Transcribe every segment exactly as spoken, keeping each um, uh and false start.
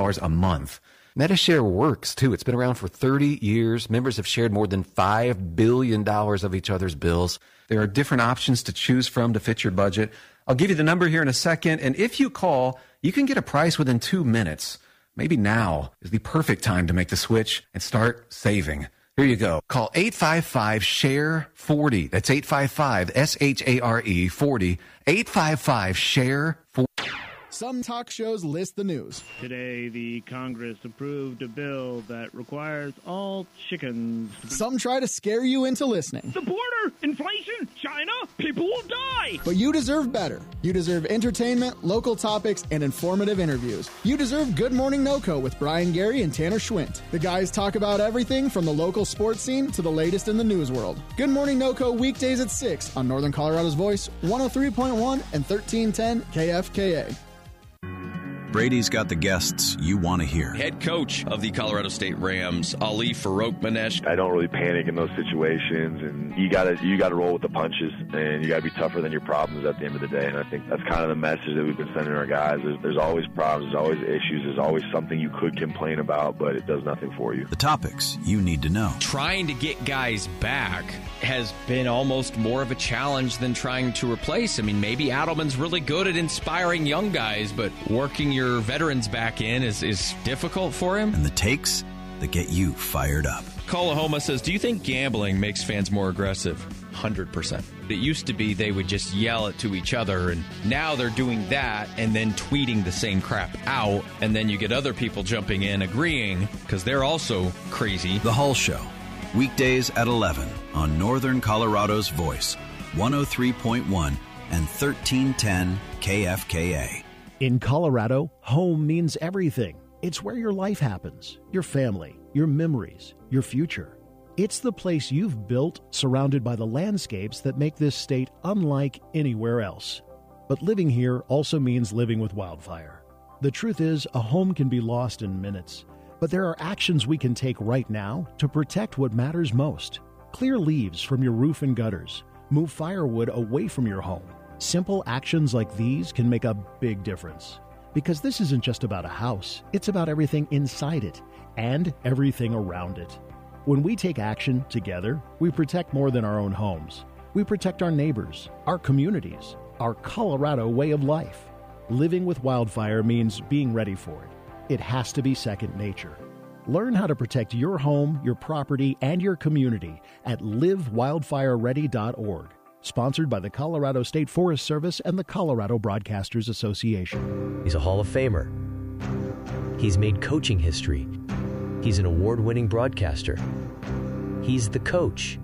dollars a month. Medi-Share works, too. It's been around for thirty years. Members have shared more than five billion dollars of each other's bills. There are different options to choose from to fit your budget. I'll give you the number here in a second, and if you call, you can get a price within two minutes. Maybe now is the perfect time to make the switch and start saving. Here you go. Call eight five five, S H A R E, forty. That's eight five five, S H A R E, forty. eight five five, S H A R E, forty. Some talk shows list the news. Today, the Congress approved a bill that requires all chickens to be... Some try to scare you into listening. The border, inflation, China, people will die. But you deserve better. You deserve entertainment, local topics, and informative interviews. You deserve Good Morning NoCo with Brian Gary and Tanner Schwint. The guys talk about everything from the local sports scene to the latest in the news world. Good Morning NoCo weekdays at six on Northern Colorado's Voice, one oh three point one and thirteen ten K F K A. Brady's got the guests you want to hear. Head coach of the Colorado State Rams, Ali Farokhmanesh. I don't really panic in those situations, and you gotta you gotta roll with the punches, and you gotta be tougher than your problems at the end of the day. And I think that's kind of the message that we've been sending our guys. There's, there's always problems, there's always issues, there's always something you could complain about, but it does nothing for you. The topics you need to know. Trying to get guys back has been almost more of a challenge than trying to replace. I mean, maybe Adelman's really good at inspiring young guys, but working your veterans back in is, is difficult for him. And the takes that get you fired up. Kalahoma says, do you think gambling makes fans more aggressive? one hundred percent. It used to be they would just yell it to each other, and now they're doing that and then tweeting the same crap out, and then you get other people jumping in agreeing because they're also crazy. The Hull Show, weekdays at eleven on Northern Colorado's Voice, one oh three point one and thirteen ten K F K A. In Colorado, home means everything. It's where your life happens, your family, your memories, your future. It's the place you've built, surrounded by the landscapes that make this state unlike anywhere else. But living here also means living with wildfire. The truth is, a home can be lost in minutes, but there are actions we can take right now to protect what matters most. Clear leaves from your roof and gutters. Move firewood away from your home. Simple actions like these can make a big difference. Because this isn't just about a house, it's about everything inside it and everything around it. When we take action together, we protect more than our own homes. We protect our neighbors, our communities, our Colorado way of life. Living with wildfire means being ready for it. It has to be second nature. Learn how to protect your home, your property, and your community at live wildfire ready dot org. Sponsored by the Colorado State Forest Service and the Colorado Broadcasters Association. He's a Hall of Famer. He's made coaching history. He's an award-winning broadcaster. He's the coach.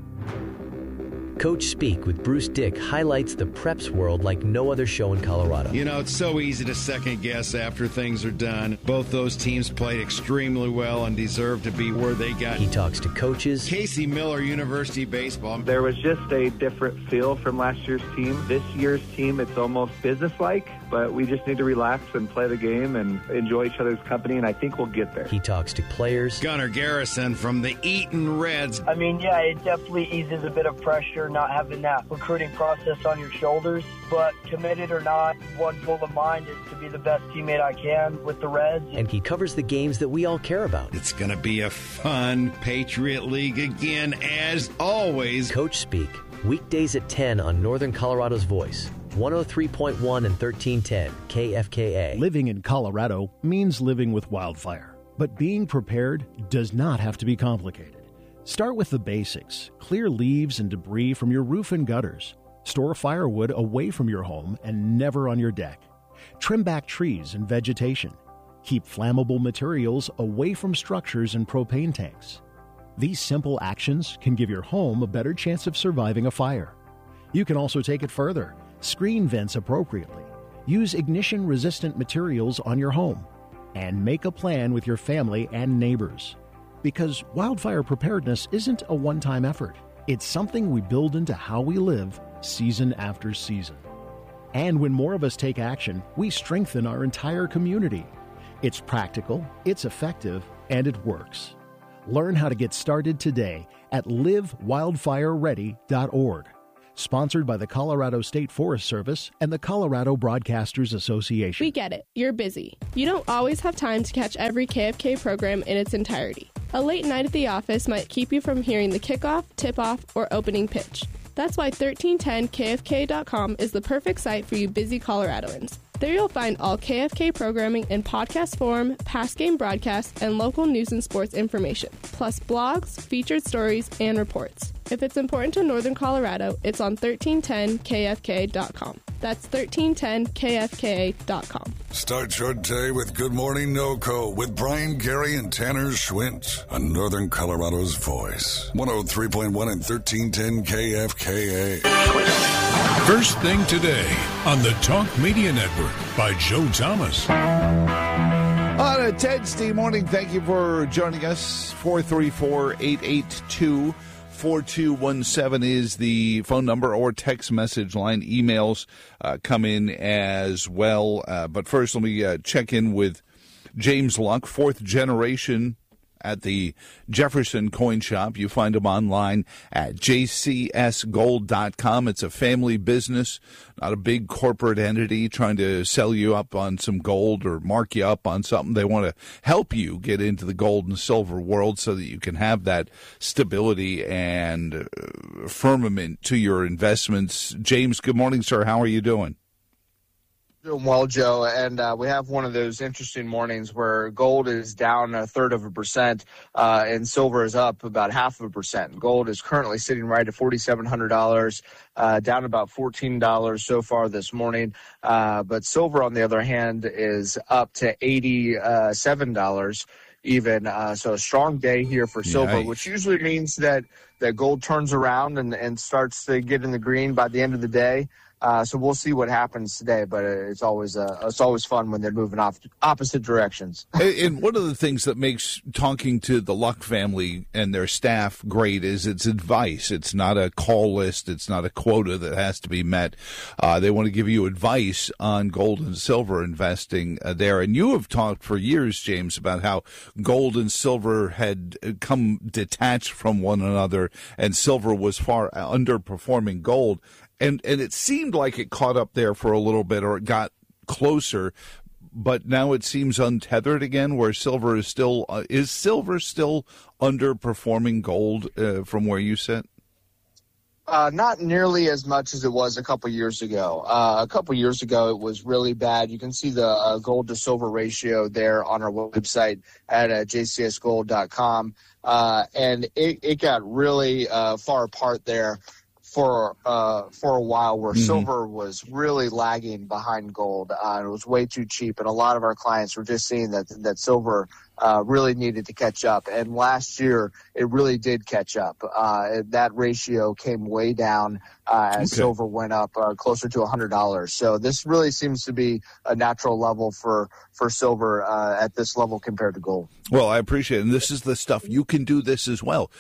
Coach Speak with Bruce Dick highlights the preps world like no other show in Colorado. You know, it's so easy to second guess after things are done. Both those teams played extremely well and deserve to be where they got. He talks to coaches. Casey Miller, University Baseball. There was just a different feel from last year's team. This year's team, it's almost businesslike, but we just need to relax and play the game and enjoy each other's company, and I think we'll get there. He talks to players. Gunnar Garrison from the Eaton Reds. I mean, yeah, it definitely eases a bit of pressure not having that recruiting process on your shoulders, but committed or not, one goal of mine is to be the best teammate I can with the Reds. And he covers the games that we all care about. It's going to be a fun Patriot League again, as always. Coach Speak, weekdays at ten on Northern Colorado's Voice, one oh three point one and thirteen ten K F K A. Living in Colorado means living with wildfire, but being prepared does not have to be complicated. Start with the basics. Clear leaves and debris from your roof and gutters. Store firewood away from your home and never on your deck. Trim back trees and vegetation. Keep flammable materials away from structures and propane tanks. These simple actions can give your home a better chance of surviving a fire. You can also take it further. Screen vents appropriately. Use ignition-resistant materials on your home. And make a plan with your family and neighbors. Because wildfire preparedness isn't a one-time effort. It's something we build into how we live season after season. And when more of us take action, we strengthen our entire community. It's practical, it's effective, and it works. Learn how to get started today at live wildfire ready dot org. Sponsored by the Colorado State Forest Service and the Colorado Broadcasters Association. We get it. You're busy. You don't always have time to catch every K F K program in its entirety. A late night at the office might keep you from hearing the kickoff, tip-off, or opening pitch. That's why thirteen ten K F K dot com is the perfect site for you busy Coloradoans. There you'll find all K F K programming in podcast form, past game broadcasts, and local news and sports information, plus blogs, featured stories, and reports. If it's important to Northern Colorado, it's on thirteen ten K F K dot com. That's thirteen ten K F K dot com. Start your day with Good Morning NoCo with Brian Gary and Tanner Schwint on Northern Colorado's Voice. one oh three point one and thirteen ten K F K A. First thing today on the Talk Media Network by Joe Thomas. On a Wednesday morning, thank you for joining us. four three four, eight eight two, four two one seven is the phone number or text message line. Emails uh, come in as well. Uh, but first, let me uh, check in with James Luck, fourth generation at the Jefferson Coin Shop. You find them online at j c s gold dot com. It's a family business, not a big corporate entity trying to sell you up on some gold or mark you up on something. They want to help you get into the gold and silver world so that you can have that stability and uh, firmament to your investments. James, good morning, sir. How are you doing? Doing well, Joe, and uh, we have one of those interesting mornings where gold is down a third of a percent uh, and silver is up about half of a percent. Gold is currently sitting right at four thousand seven hundred dollars, uh, down about fourteen dollars so far this morning. Uh, but silver, on the other hand, is up to eighty-seven dollars even. Uh, so a strong day here for silver, Yikes. which usually means that, that gold turns around and, and starts to get in the green by the end of the day. Uh, so we'll see what happens today, but it's always uh, it's always fun when they're moving off opposite directions. And one of the things that makes talking to the Luck family and their staff great is it's advice. It's not a call list. It's not a quota that has to be met. Uh, they want to give you advice on gold and silver investing uh, there. And you have talked for years, James, about how gold and silver had come detached from one another, and silver was far underperforming gold. And and it seemed like it caught up there for a little bit, or it got closer, but now it seems untethered again, where silver is still uh, is silver still underperforming gold uh, from where you sit? Uh, not nearly as much as it was a couple years ago. Uh, a couple years ago, it was really bad. You can see the uh, gold to silver ratio there on our website at uh, j c s gold dot com, uh, and it, it got really uh, far apart there for uh, for a while, where mm-hmm. silver was really lagging behind gold. Uh, it was way too cheap, and a lot of our clients were just seeing that that silver uh, really needed to catch up. And last year, it really did catch up. Uh, that ratio came way down uh, as okay. silver went up uh, closer to one hundred dollars. So this really seems to be a natural level for, for silver uh, at this level compared to gold. Well, I appreciate it. And this is the stuff. You can do this as well.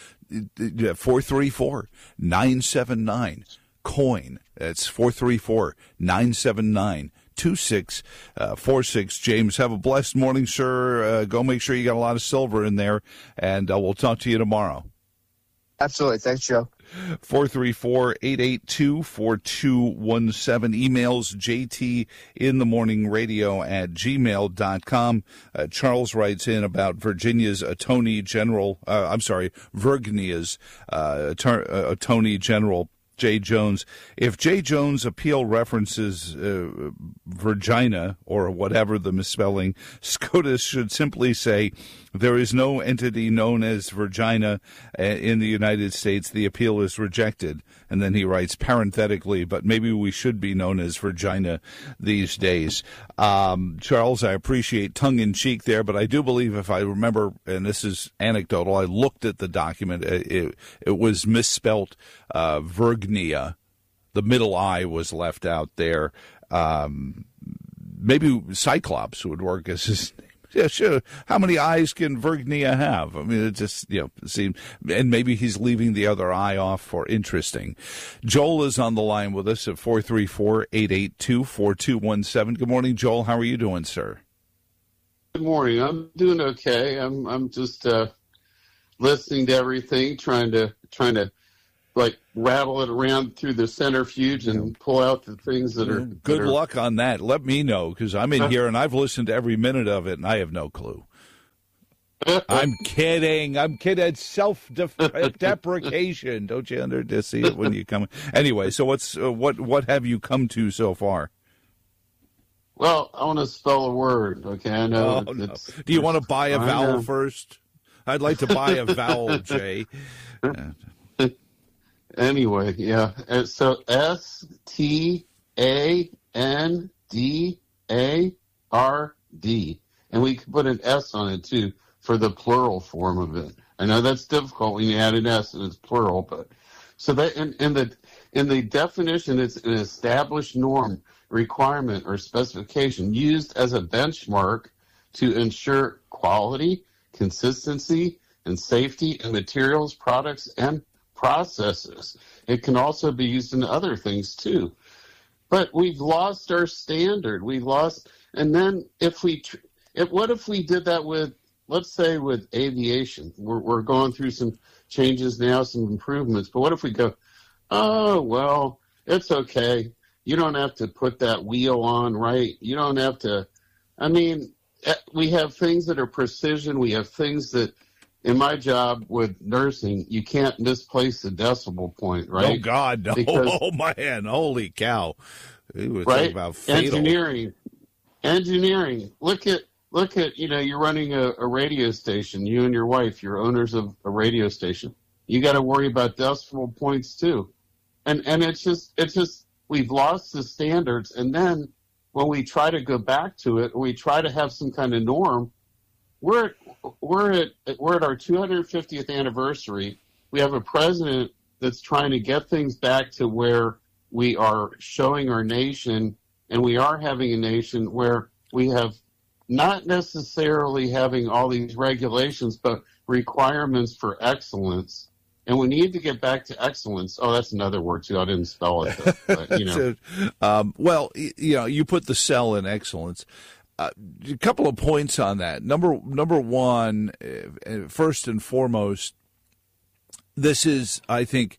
four three four, nine seven nine, COIN. That's four three four, nine seven nine, two six four six. James, have a blessed morning, sir. Uh, go make sure you got a lot of silver in there, and uh, we'll talk to you tomorrow. Absolutely. Thanks, Joe. four three four, eight eight two, four two one seven. Emails jt in the morning radio at gmail dot com. Uh, Charles writes in about Virginia's attorney general, uh, I'm sorry, Virginia's uh, attorney, uh, attorney general, Jay Jones. If Jay Jones' appeal references uh, Virginia or whatever the misspelling, SCOTUS should simply say there is no entity known as Virginia in the United States. The appeal is rejected. And then he writes parenthetically, but maybe we should be known as Virginia these days. Um, Charles, I appreciate tongue-in-cheek there, but I do believe, if I remember, and this is anecdotal, I looked at the document. It, it was misspelt uh, Virginia. The middle I was left out there. Um, maybe Cyclops would work as his name. Yeah, sure. How many eyes can Virginia have? I mean, it just, you know, seems, and maybe he's leaving the other eye off for interesting. Joel is on the line with us at four three four, eight eight two, four two one seven. Good morning, Joel. How are you doing, sir? Good morning. I'm doing okay. I'm, I'm just, uh, listening to everything, trying to, trying to, like, rattle it around through the centrifuge and pull out the things that are. Good that are, luck on that. Let me know, because I'm in here and I've listened to every minute of it and I have no clue. I'm kidding. I'm kidding. It's self-deprecation. Don't you under see it when you come? Anyway, so what's uh, what what have you come to so far? Well, I want to spell a word. Okay, I know. Oh, no. Do you want to buy a vowel first? I'd like to buy a vowel, Jay. Anyway, yeah. So S T A N D A R D, and we can put an S on it too, for the plural form of it. I know that's difficult when you add an S and it's plural, but so that in, in the in the definition, it's an established norm, requirement, or specification used as a benchmark to ensure quality, consistency, and safety in materials, products, and processes. It can also be used in other things too. But we've lost our standard. We lost, and then if we, if, what if we did that with, let's say with aviation? We're, we're going through some changes now, some improvements, but what if we go, oh, well, it's okay. You don't have to put that wheel on, right? You don't have to, I mean, we have things that are precision. We have things that, in my job with nursing, you can't misplace the decimal point, right? Oh, God, no. Because, oh, man, holy cow. We were right? talking about fatal. Engineering. Engineering. Look at, look at, you know, you're running a, a radio station. You and your wife, you're owners of a radio station. You got to worry about decimal points, too. And and it's just, it's just, we've lost the standards. And then when we try to go back to it, or we try to have some kind of norm, we're we're at we're at our two hundred fiftieth anniversary. We have a president that's trying to get things back to where we are showing our nation, and we are having a nation where we have not necessarily having all these regulations, but requirements for excellence. And we need to get back to excellence. Oh, that's another word too. I didn't spell it, though, but you know. so, um, well, you know, you put the cell in excellence. Uh, a couple of points on that. Number number one, uh, first and foremost, this is, I think,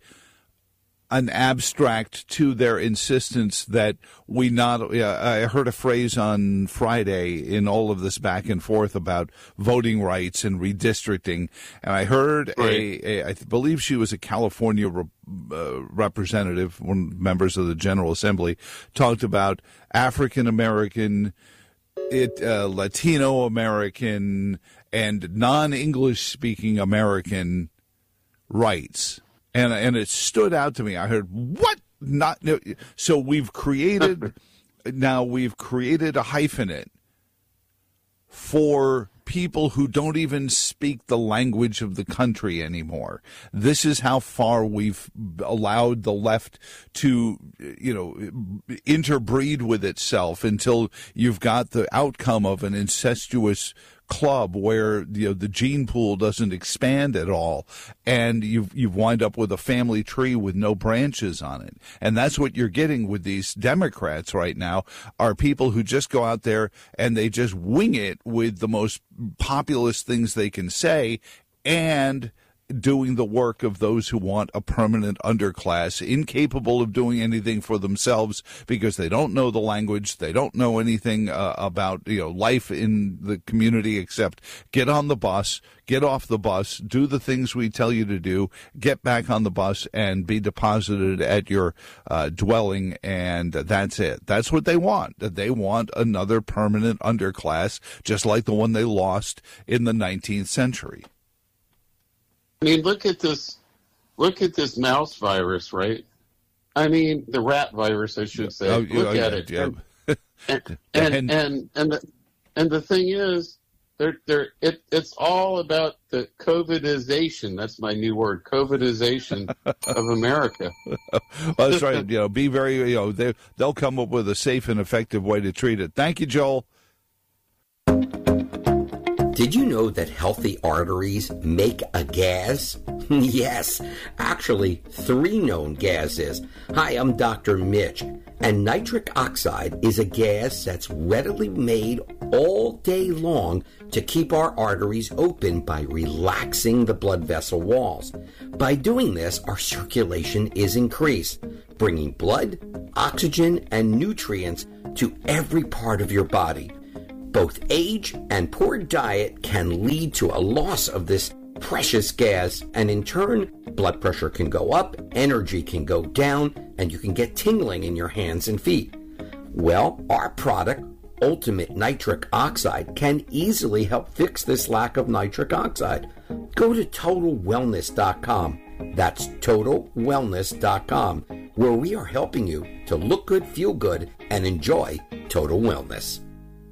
an abstract to their insistence that we not. Uh, I heard a phrase on Friday in all of this back and forth about voting rights and redistricting, and I heard right. a, a. I believe she was a California re, uh, representative, one members of the General Assembly, talked about African American. It uh, Latino American and non-English speaking American rights, and and it stood out to me. I heard what not so we've created now we've created a hyphenate for people who don't even speak the language of the country anymore. This is how far we've allowed the left to, you know, interbreed with itself until you've got the outcome of an incestuous club where, you know, the gene pool doesn't expand at all, and you've you've wind up with a family tree with no branches on it. And that's what you're getting with these Democrats right now, are people who just go out there and they just wing it with the most populist things they can say, and doing the work of those who want a permanent underclass, incapable of doing anything for themselves because they don't know the language, they don't know anything uh, about, you know, life in the community except get on the bus, get off the bus, do the things we tell you to do, get back on the bus, and be deposited at your uh, dwelling, and that's it. That's what they want. They want another permanent underclass, just like the one they lost in the nineteenth century. I mean, look at this, look at this mouse virus, right? I mean, the rat virus, I should say. Oh, look oh, at yeah, it. yeah. And, and, and, and, and, the, and the thing is, they're, they're, it, it's all about the COVIDization. That's my new word, COVIDization of America. Well, that's right. You know, be very, you know, they, they'll come up with a safe and effective way to treat it. Thank you, Joel. Did you know that healthy arteries make a gas? Yes, actually, three known gases. Hi, I'm Doctor Mitch, and nitric oxide is a gas that's readily made all day long to keep our arteries open by relaxing the blood vessel walls. By doing this, our circulation is increased, bringing blood, oxygen, and nutrients to every part of your body. Both age and poor diet can lead to a loss of this precious gas, and in turn, blood pressure can go up, energy can go down, and you can get tingling in your hands and feet. Well, our product, Ultimate Nitric Oxide, can easily help fix this lack of nitric oxide. Go to total wellness dot com. That's total wellness dot com, where we are helping you to look good, feel good, and enjoy total wellness.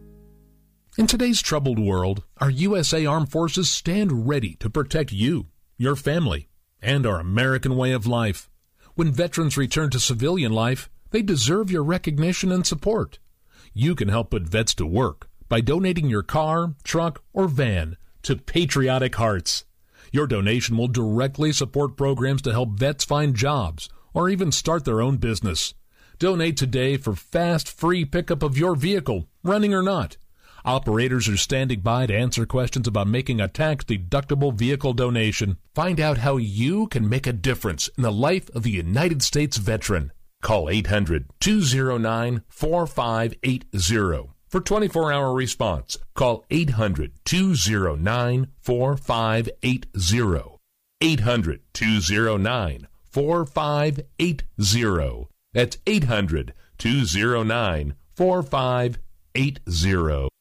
In today's troubled world, our U S A Armed Forces stand ready to protect you, your family, and our American way of life. When veterans return to civilian life, they deserve your recognition and support. You can help put vets to work by donating your car, truck, or van to Patriotic Hearts. Your donation will directly support programs to help vets find jobs or even start their own business. Donate today for fast, free pickup of your vehicle, running or not. Operators are standing by to answer questions about making a tax-deductible vehicle donation. Find out how you can make a difference in the life of a United States veteran. Call eight hundred, two oh nine, four five eight oh for twenty-four hour response. Call eight hundred, two oh nine, four five eight oh. eight hundred, two oh nine, four five eight oh. That's eight hundred, two oh nine, four five eight oh.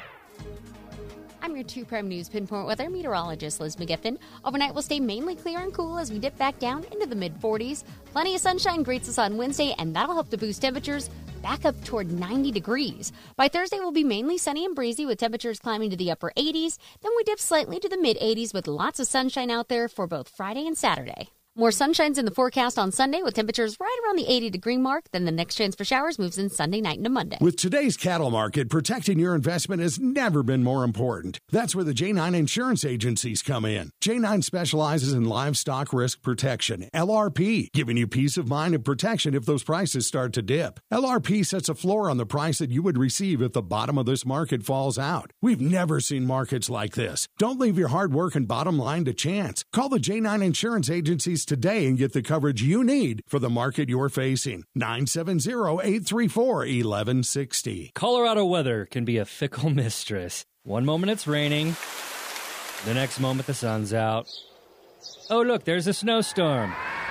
I'm your two Prime News Pinpoint weather meteorologist, Liz McGiffin. Overnight will stay mainly clear and cool as we dip back down into the mid forties. Plenty of sunshine greets us on Wednesday, and that'll help to boost temperatures back up toward ninety degrees. By Thursday, we'll be mainly sunny and breezy with temperatures climbing to the upper eighties. Then we dip slightly to the mid eighties with lots of sunshine out there for both Friday and Saturday. More sunshine's in the forecast on Sunday with temperatures right around the eighty degree mark. Then the next chance for showers moves in Sunday night into Monday. With today's cattle market, protecting your investment has never been more important. That's where the J nine insurance agencies come in. J nine specializes in livestock risk protection, L R P, giving you peace of mind and protection if those prices start to dip. L R P sets a floor on the price that you would receive if the bottom of this market falls out. We've never seen markets like this. Don't leave your hard work and bottom line to chance. Call the J nine insurance agencies today and get the coverage you need for the market you're facing. nine seven zero, eight three four, one one six zero. Colorado weather can be a fickle mistress. One moment it's raining, the next moment the sun's out. Oh, look, there's a snowstorm.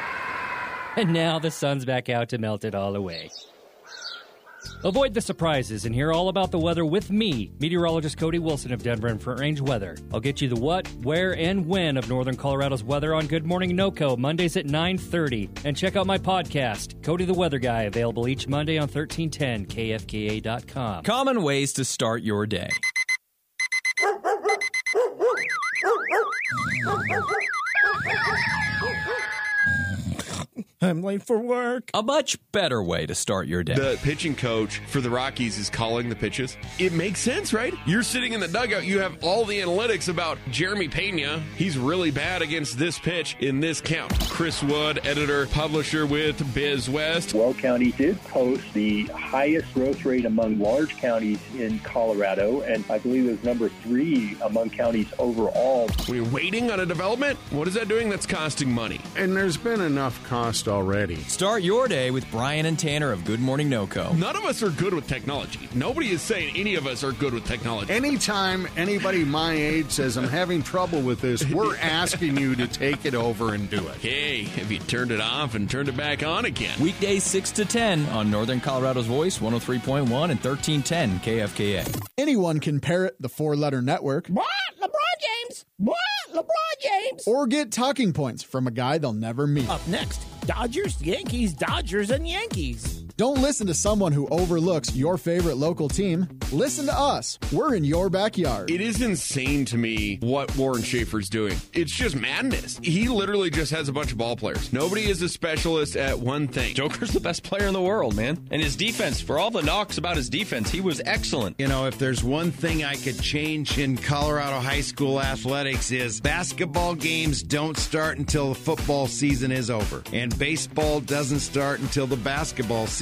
And now the sun's back out to melt it all away. Avoid the surprises and hear all about the weather with me, meteorologist Cody Wilson of Denver and Front Range Weather. I'll get you the what, where, and when of Northern Colorado's weather on Good Morning NoCo, Mondays at nine thirty. And check out my podcast, Cody the Weather Guy, available each Monday on thirteen ten K F K A dot com. Common ways to start your day. I'm late for work. A much better way to start your day. The pitching coach for the Rockies is calling the pitches. It makes sense, right? You're sitting in the dugout. You have all the analytics about Jeremy Pena. He's really bad against this pitch in this count. Chris Wood, editor, publisher with Biz West. Weld County did post the highest growth rate among large counties in Colorado, and I believe it was number three among counties overall. When you're waiting on a development, what is that doing? That's costing money. And there's been enough cost already. Start your day with Brian and Tanner of Good Morning NoCo. None of us are good with technology. Nobody is saying any of us are good with technology. Anytime anybody my age says I'm having trouble with this, we're asking you to take it over and do it. Hey, have you turned it off and turned it back on again? Weekdays six to ten on Northern Colorado's Voice, one oh three point one and thirteen ten K F K A. Anyone can parrot the four-letter network. What? LeBron James? What? LeBron James? Or get talking points from a guy they'll never meet. Up next, Dodgers, Yankees, Dodgers, and Yankees. Don't listen to someone who overlooks your favorite local team. Listen to us. We're in your backyard. It is insane to me what Warren Schaefer's doing. It's just madness. He literally just has a bunch of ball players. Nobody is a specialist at one thing. Joker's the best player in the world, man. And his defense, for all the knocks about his defense, he was excellent. You know, if there's one thing I could change in Colorado high school athletics is basketball games don't start until the football season is over. And baseball doesn't start until the basketball season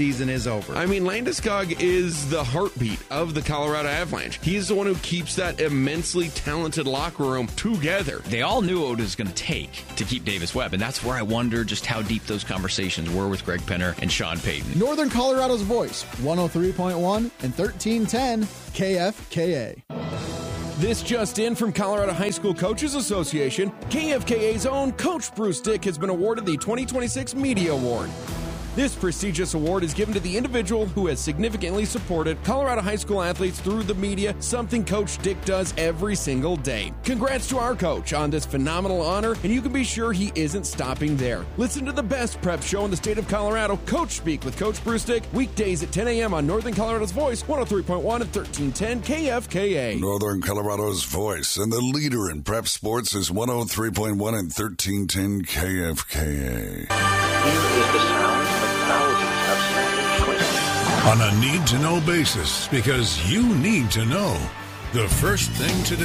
season is over. I mean, Landeskog is the heartbeat of the Colorado Avalanche. He's the one who keeps that immensely talented locker room together. They all knew what it was going to take to keep Davis Webb, and that's where I wonder just how deep those conversations were with Greg Penner and Sean Payton. Northern Colorado's voice, one oh three point one and thirteen ten K F K A. This just in from Colorado High School Coaches Association, K F K A's own Coach Bruce Dick has been awarded the twenty twenty-six Media Award. This prestigious award is given to the individual who has significantly supported Colorado high school athletes through the media, something Coach Dick does every single day. Congrats to our coach on this phenomenal honor, and you can be sure he isn't stopping there. Listen to the best prep show in the state of Colorado, Coach Speak with Coach Bruce Dick, weekdays at ten a.m. on Northern Colorado's Voice, one oh three point one and thirteen ten K F K A. Northern Colorado's Voice, and the leader in prep sports is one oh three point one and thirteen ten K F K A. Here is the sound of thousands of Sandy Twins. On a need-to-know basis, because you need to know. The first thing to do.